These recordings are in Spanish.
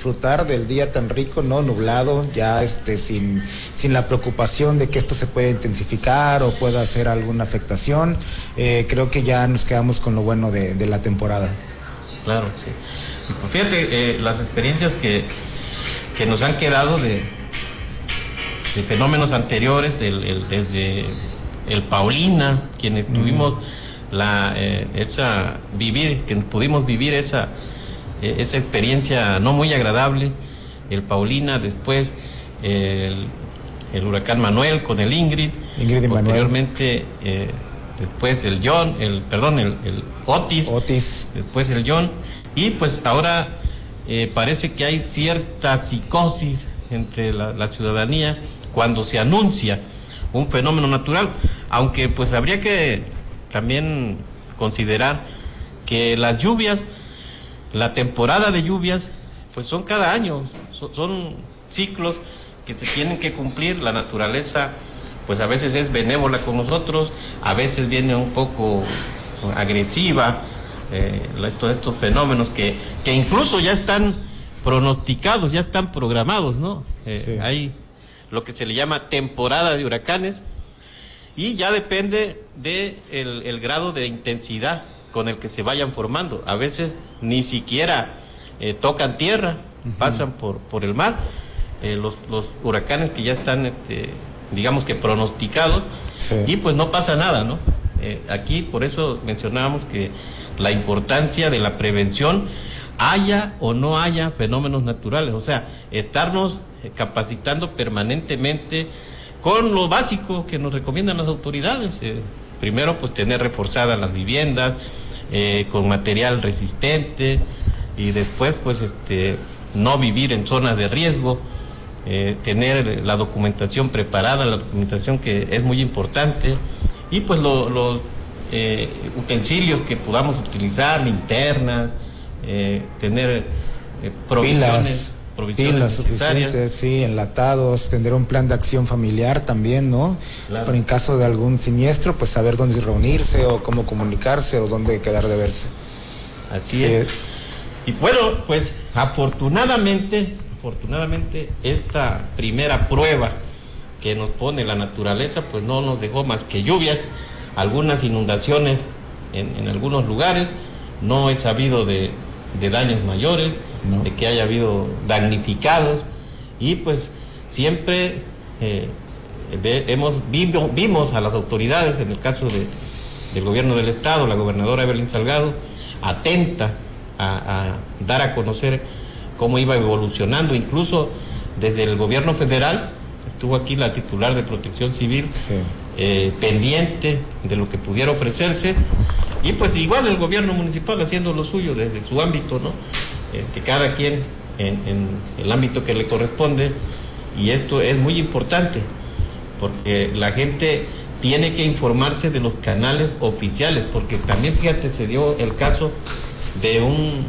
disfrutar del día tan rico, ¿no? Nublado, ya sin la preocupación de que esto se pueda intensificar o pueda hacer alguna afectación. Creo que ya nos quedamos con lo bueno de la temporada. Claro, sí. Y pues fíjate, las experiencias que nos han quedado de fenómenos anteriores, desde el Paulina, quienes tuvimos pudimos vivir esa experiencia no muy agradable, el Paulina, después el huracán Manuel con el Ingrid y posteriormente después el Otis, después el John, y pues ahora parece que hay cierta psicosis entre la ciudadanía cuando se anuncia un fenómeno natural, aunque pues habría que también considerar que las lluvias, la temporada de lluvias, pues son cada año, son ciclos que se tienen que cumplir. La naturaleza pues a veces es benévola con nosotros, a veces viene un poco agresiva, todos estos fenómenos que incluso ya están pronosticados, ya están programados, ¿no? Sí. Hay lo que se le llama temporada de huracanes y ya depende de el grado de intensidad con el que se vayan formando. A veces ni siquiera tocan tierra, pasan por el mar. Los huracanes que ya están, digamos que pronosticados, sí. Y pues no pasa nada, ¿no? Aquí por eso mencionábamos que la importancia de la prevención, haya o no haya fenómenos naturales, o sea, estarnos capacitando permanentemente con lo básico que nos recomiendan las autoridades. Primero, pues tener reforzadas las viviendas con material resistente, y después, pues no vivir en zonas de riesgo, tener la documentación preparada, la documentación que es muy importante, y pues los utensilios que podamos utilizar, linternas, tener provisiones pilas suficientes, sí, enlatados, tener un plan de acción familiar también, ¿no? Claro. Pero en caso de algún siniestro, pues saber dónde reunirse o cómo comunicarse o dónde quedar de verse. Así es. Y bueno, pues afortunadamente esta primera prueba que nos pone la naturaleza, pues no nos dejó más que lluvias, algunas inundaciones en algunos lugares. No he sabido de daños mayores, no, de que haya habido damnificados, y pues siempre vimos a las autoridades, en el caso del gobierno del estado, la gobernadora Evelyn Salgado, atenta a dar a conocer cómo iba evolucionando. Incluso desde el gobierno federal estuvo aquí la titular de Protección Civil, sí, pendiente de lo que pudiera ofrecerse, y pues igual el gobierno municipal haciendo lo suyo desde su ámbito, ¿no? Cada quien en el ámbito que le corresponde, y esto es muy importante porque la gente tiene que informarse de los canales oficiales, porque también, fíjate, se dio el caso de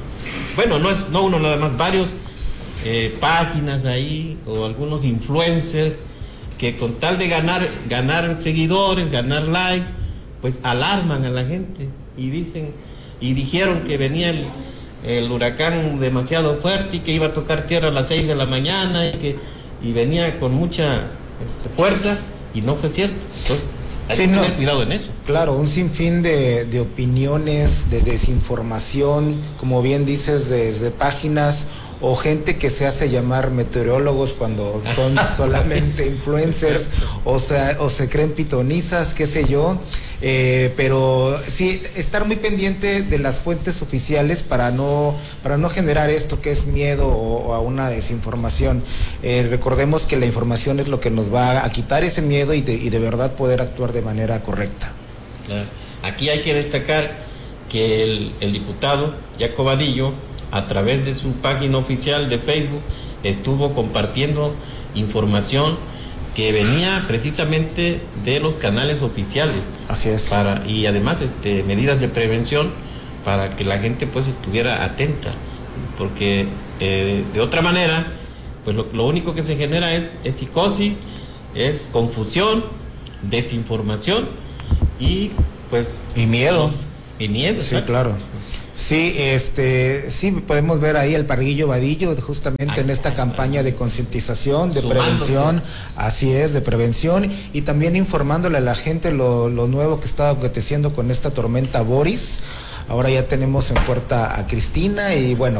no uno nada más, varios páginas ahí o algunos influencers que con tal de ganar seguidores, ganar likes, pues alarman a la gente y dijeron que venía el huracán demasiado fuerte y que iba a tocar tierra a las 6 de la mañana y venía con mucha fuerza, y no fue cierto. Entonces, hay que tener cuidado en eso. Claro, un sinfín de opiniones, de desinformación, como bien dices, desde páginas o gente que se hace llamar meteorólogos cuando son solamente influencers, o se creen pitonizas, qué sé yo, pero sí, estar muy pendiente de las fuentes oficiales para no generar esto que es miedo o a una desinformación. Recordemos que la información es lo que nos va a quitar ese miedo y de verdad poder actuar de manera correcta. Claro. Aquí hay que destacar que el diputado Jaco Vadillo, a través de su página oficial de Facebook, estuvo compartiendo información que venía precisamente de los canales oficiales. Así es. Y además medidas de prevención para que la gente pues estuviera atenta, porque de otra manera pues lo único que se genera es psicosis, es confusión, desinformación y pues miedo. Y miedo. Sí, claro. Sí, sí podemos ver ahí el Parguillo Vadillo justamente en esta campaña de concientización, de prevención, así es, de prevención, y también informándole a la gente lo nuevo que está aconteciendo con esta tormenta Boris. Ahora ya tenemos en puerta a Cristina y bueno,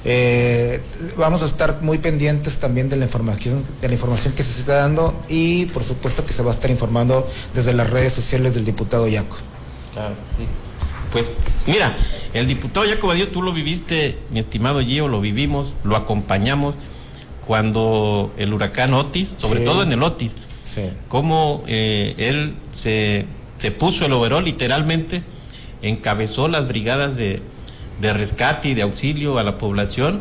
vamos a estar muy pendientes también de la información que se está dando, y por supuesto que se va a estar informando desde las redes sociales del diputado Yaco. Claro, sí. Pues mira, el diputado Yaco Vadillo, tú lo viviste, mi estimado Gio, lo vivimos, lo acompañamos cuando el huracán Otis, sobre todo en el Otis, cómo él se puso el overol, literalmente encabezó las brigadas de rescate y de auxilio a la población,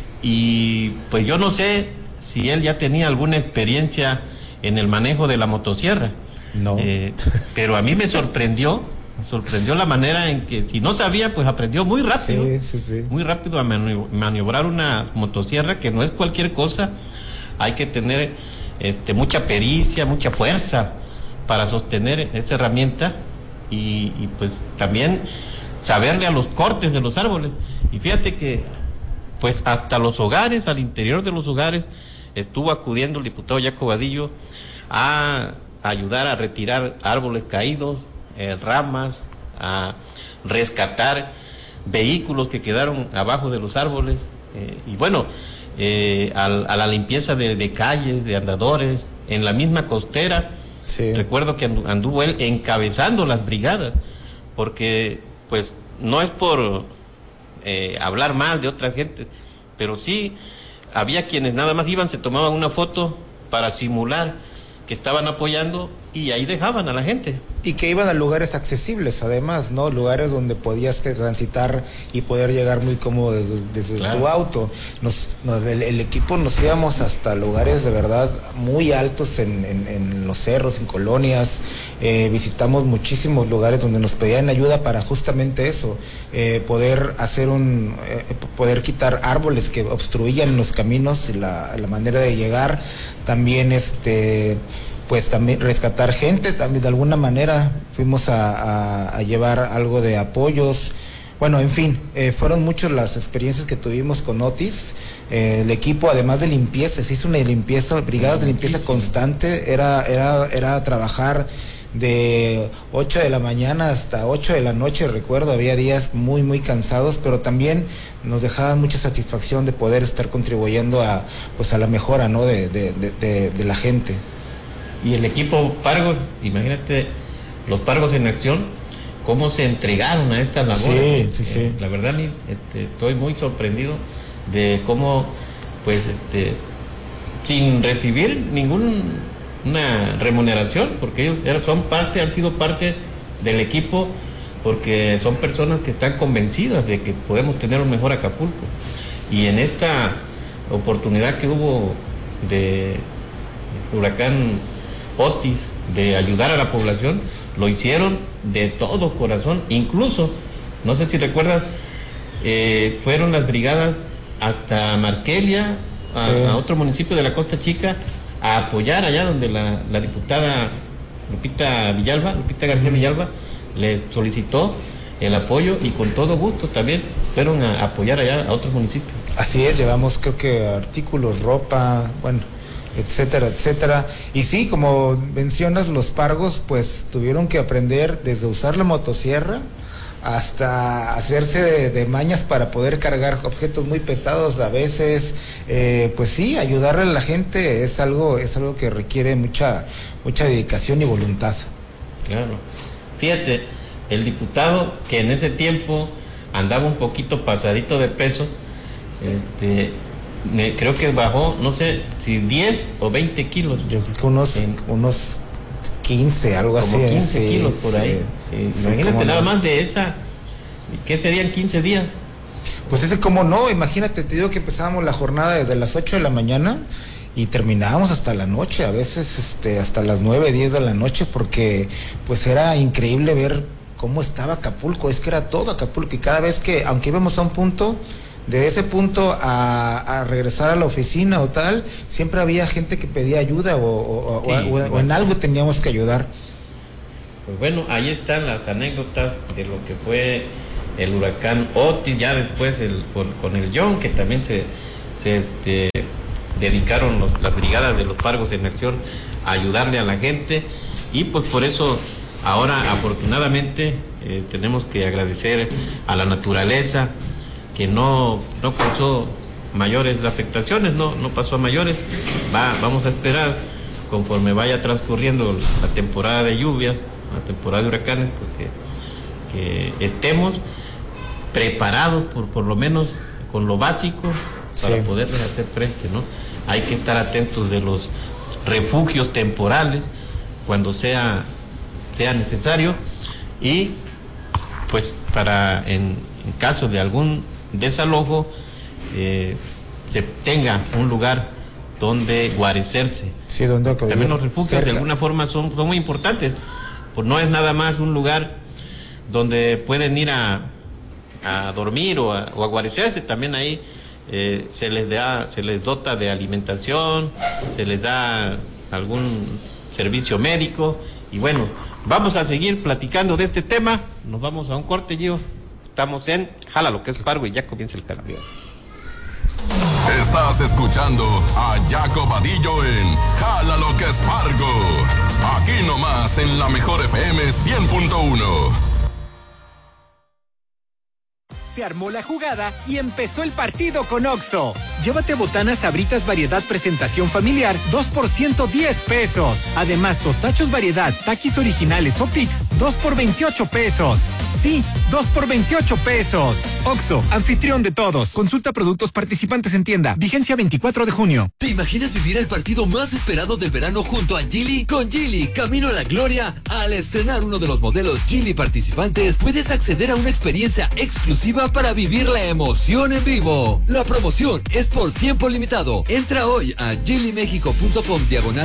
y pues yo no sé si él ya tenía alguna experiencia en el manejo de la motosierra. No. Pero a mí me sorprendió la manera en que, si no sabía, pues aprendió muy rápido. Sí. Muy rápido a maniobrar una motosierra, que no es cualquier cosa. Hay que tener mucha pericia, mucha fuerza para sostener esa herramienta, y pues también saberle a los cortes de los árboles. Y fíjate que pues hasta los hogares, al interior de los hogares, estuvo acudiendo el diputado Yaco Vadillo a ayudar a retirar árboles caídos, ramas, a rescatar vehículos que quedaron abajo de los árboles, y bueno, a la limpieza de calles, de andadores, en la misma costera. Sí. Recuerdo que anduvo él encabezando las brigadas, porque pues no es por hablar mal de otra gente, pero sí había quienes nada más iban, se tomaban una foto para simular que estaban apoyando, y ahí dejaban a la gente. Y que iban a lugares accesibles, además, ¿no? Lugares donde podías transitar y poder llegar muy cómodo desde claro. Tu auto. El equipo nos íbamos hasta lugares de verdad muy altos en los cerros, en colonias. Visitamos muchísimos lugares donde nos pedían ayuda para justamente eso, poder hacer poder quitar árboles que obstruían los caminos y la manera de llegar. También pues también rescatar gente, también de alguna manera fuimos a llevar algo de apoyos. Bueno, en fin, fueron muchas las experiencias que tuvimos con Otis. El equipo, además de limpieza, se hizo una limpieza, brigadas de limpieza constante, era trabajar de 8 de la mañana hasta 8 de la noche, recuerdo, había días muy, muy cansados, pero también nos dejaban mucha satisfacción de poder estar contribuyendo a la mejora, ¿no? de la gente. Y el equipo Pargos, imagínate, los Pargos en acción, cómo se entregaron a estas labores. Sí. La verdad, estoy muy sorprendido de cómo, pues, sin recibir ninguna remuneración, porque ellos han sido parte del equipo, porque son personas que están convencidas de que podemos tener un mejor Acapulco. Y en esta oportunidad que hubo de huracán Otis, de ayudar a la población, lo hicieron de todo corazón. Incluso, no sé si recuerdas, fueron las brigadas hasta Marquelia, a otro municipio de la Costa Chica, a apoyar allá donde la diputada Lupita García Villalba le solicitó el apoyo, y con todo gusto también fueron a apoyar allá a otros municipios. Así es, llevamos creo que artículos, ropa, bueno, etcétera. Y sí, como mencionas, los Pargos pues tuvieron que aprender desde usar la motosierra hasta hacerse de mañas para poder cargar objetos muy pesados a veces. Pues sí, ayudarle a la gente es algo que requiere mucha dedicación y voluntad. Claro. Fíjate, el diputado que en ese tiempo andaba un poquito pasadito de peso, creo que bajó, no sé si 10 o 20 kilos. Yo creo que unos 15, algo como así. Como 15 kilos por ahí. Imagínate, nada más de esa, ¿qué serían 15 días? Pues ese cómo no, imagínate, te digo que empezábamos la jornada desde las 8 de la mañana y terminábamos hasta la noche, a veces hasta las 9, 10 de la noche, porque pues era increíble ver cómo estaba Acapulco. Es que era todo Acapulco, y cada vez que, aunque íbamos a un punto, de ese punto a regresar a la oficina o tal, siempre había gente que pedía ayuda o en algo teníamos que ayudar. Pues bueno, ahí están las anécdotas de lo que fue el huracán Otis, ya después con el John, que también se dedicaron las brigadas de los Pargos en acción a ayudarle a la gente, y pues por eso ahora afortunadamente tenemos que agradecer a la naturaleza que no causó mayores afectaciones, no pasó a mayores. Vamos a esperar conforme vaya transcurriendo la temporada de lluvias, la temporada de huracanes, pues que estemos preparados por lo menos con lo básico para poderles hacer frente, ¿no? Hay que estar atentos de los refugios temporales cuando sea necesario, y pues para en caso de algún desalojo se tenga un lugar donde guarecerse. Sí, donde también los refugios de alguna forma son muy importantes, pues no es nada más un lugar donde pueden ir a dormir o a guarecerse, también ahí se les dota de alimentación, se les da algún servicio médico. Y bueno, vamos a seguir platicando de este tema. Nos vamos a un corte, Gio. Estamos en Jala lo que es Pargo y ya comienza el cambio. Estás escuchando a Jaco Vadillo en Jala lo que es Pargo. Aquí nomás en la mejor FM 100.1. Se armó la jugada y empezó el partido con Oxxo. Llévate botanas Sabritas variedad presentación familiar, 2 por 110 pesos. Además, tostachos variedad, taquis originales o Pix, 2 por 28 pesos. Sí, 2 por 28 pesos. Oxxo, anfitrión de todos. Consulta productos participantes en tienda. Vigencia 24 de junio. ¿Te imaginas vivir el partido más esperado del verano junto a Geely? Con Geely, camino a la gloria. Al estrenar uno de los modelos Geely participantes, puedes acceder a una experiencia exclusiva para vivir la emoción en vivo. La promoción es por tiempo limitado. Entra hoy a geelymexico.com/